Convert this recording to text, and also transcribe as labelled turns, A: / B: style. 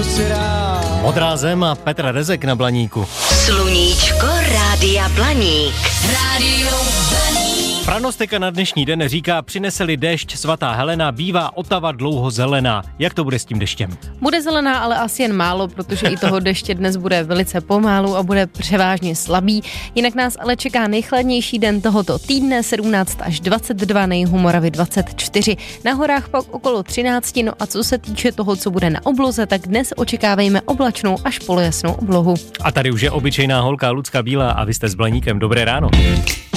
A: Modrá zem a Petr Rezek na Blaníku.
B: Sluníčko Rádia Blaník. Rádio Blaník.
A: Pranostika na dnešní den říká, přinese-li déšť svatá Helena, bývá Otava dlouho zelená. Jak to bude s tím deštěm?
C: Bude zelená, ale asi jen málo, protože i toho deště dnes bude velice pomálu a bude převážně slabý. Jinak nás ale čeká nejchladnější den tohoto týdne, 17 až 22, na jihu Moravy 24. Na horách pak okolo 13, no a co se týče toho, co bude na obloze, tak dnes očekávejme oblačnou až polojasnou oblohu.
A: A tady už je obyčejná holka Lucka Bílá a vy jste s Blaníkem. Dobré ráno.